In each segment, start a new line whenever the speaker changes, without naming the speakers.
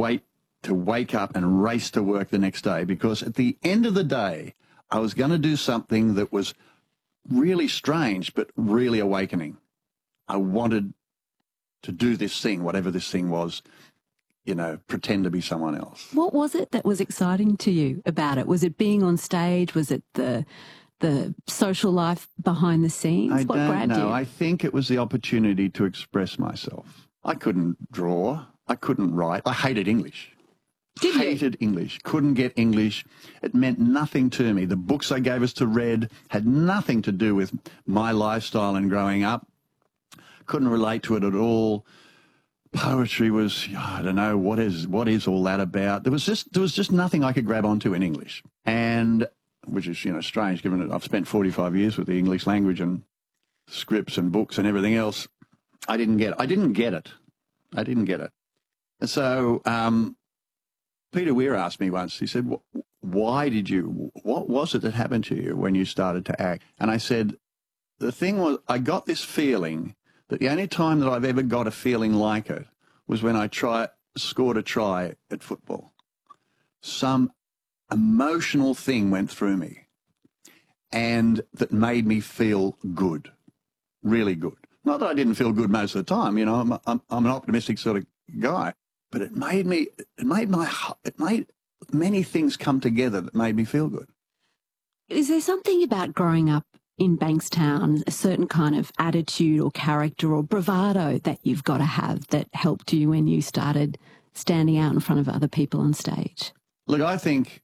wait to wake up and race to work the next day, because at the end of the day, I was going to do something that was really strange, but really awakening. I wanted to do this thing, whatever this thing was, you know, pretend to be someone else.
What was it that was exciting to you about it? Was it being on stage? Was it the social life behind the scenes?
I
what
don't
grabbed
know.
you?
I think it was the opportunity to express myself. I couldn't draw. I couldn't write. I hated English.
Did you?
Hated English. Couldn't get English. It meant nothing to me. The books they gave us to read had nothing to do with my lifestyle and growing up. Couldn't relate to it at all. Poetry was, I don't know, what is all that about? There was just nothing I could grab onto in English. And which is, you know, strange given that I've spent 45 years with the English language and scripts and books and everything else. I didn't get it. And so Peter Weir asked me once, he said, what was it that happened to you when you started to act? And I said, the thing was, I got this feeling that the only time that I've ever got a feeling like it was when I scored a try at football. Some emotional thing went through me and that made me feel good, really good. Not that I didn't feel good most of the time, you know, I'm an optimistic sort of guy, but it made many things come together that made me feel good.
Is there something about growing up in Bankstown, a certain kind of attitude or character or bravado that you've got to have that helped you when you started standing out in front of other people on stage?
Look, I think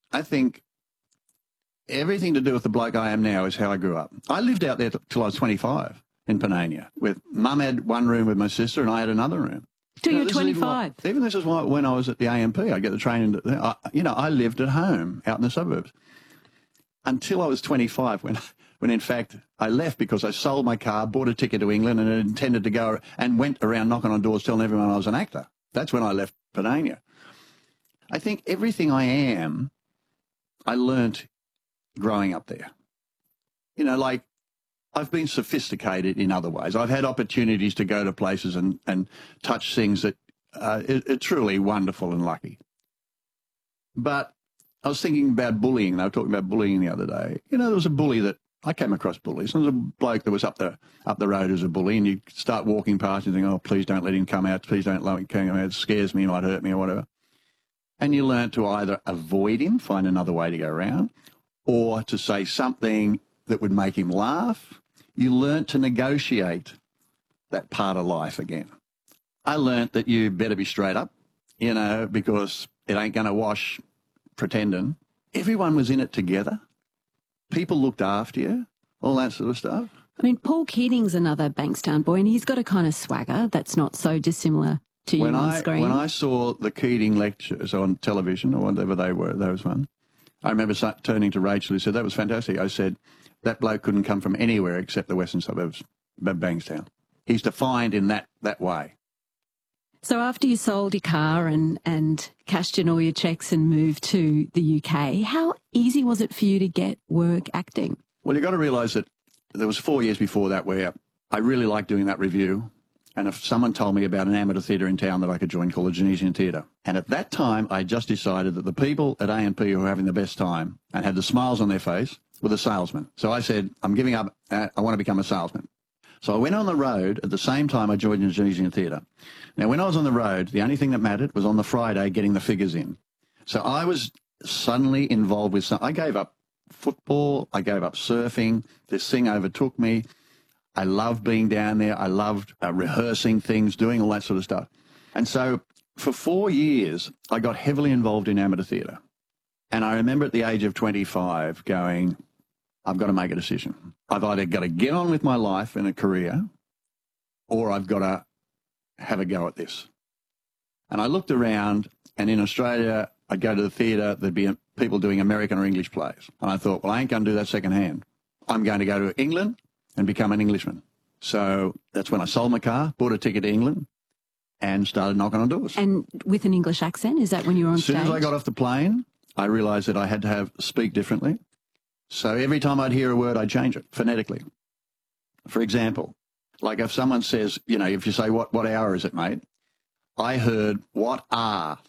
everything to do with the bloke I am now is how I grew up. I lived out there till I was 25 in Panania. With Mum had one room with my sister and I had another room.
Till you're 25?
Even this is why when I was at the AMP, I'd get the train into, I lived at home out in the suburbs until I was 25 when in fact I left because I sold my car, bought a ticket to England and intended to go and went around knocking on doors telling everyone I was an actor. That's when I left Panania. I think everything I am, I learnt growing up there. You know, like I've been sophisticated in other ways. I've had opportunities to go to places and touch things that are truly wonderful and lucky. But I was thinking about bullying. They were talking about bullying the other day. You know, there was a bully that I came across bullies. There was a bloke that was up the road as a bully, and you start walking past and think, oh, please don't let him come out. Please don't let him come out. It scares me. He might hurt me or whatever. And you learn to either avoid him, find another way to go around, or to say something that would make him laugh. You learn to negotiate that part of life again. I learnt that you better be straight up, you know, because it ain't going to wash pretending. Everyone was in it together. People looked after you, all that sort of stuff.
I mean, Paul Keating's another Bankstown boy, and he's got a kind of swagger that's not so dissimilar to you on screen.
When I saw the Keating lectures on television or whatever they were, those ones, I remember turning to Rachel who said, that was fantastic. I said, that bloke couldn't come from anywhere except the western suburbs of Bankstown. He's defined in that way.
So after you sold your car and cashed in all your checks and moved to the UK, how easy was it for you to get work acting?
Well, you've got to realise that there was 4 years before that where I really liked doing that review. And if someone told me about an amateur theatre in town that I could join called the Genesian Theatre. And at that time, I just decided that the people at AMP who were having the best time and had the smiles on their face were the salesmen. So I said, I'm giving up. I want to become a salesman. So I went on the road at the same time I joined the Genesian Theatre. Now, when I was on the road, the only thing that mattered was on the Friday getting the figures in. So I was suddenly involved with I gave up football. I gave up surfing. This thing overtook me. I loved being down there. I loved rehearsing things, doing all that sort of stuff. And so for 4 years, I got heavily involved in amateur theatre. And I remember at the age of 25 going, I've got to make a decision. I've either got to get on with my life and a career, or I've got to have a go at this. And I looked around, and in Australia, I'd go to the theatre, there'd be people doing American or English plays. And I thought, well, I ain't going to do that secondhand. I'm going to go to England and become an Englishman. So that's when I sold my car, bought a ticket to England, and started knocking on doors.
And with an English accent? Is that when you were on stage?
As soon as I got off the plane, I realised that I had to speak differently. So every time I'd hear a word, I'd change it phonetically. For example, like if someone says, you know, if you say, what hour is it, mate? I heard, what are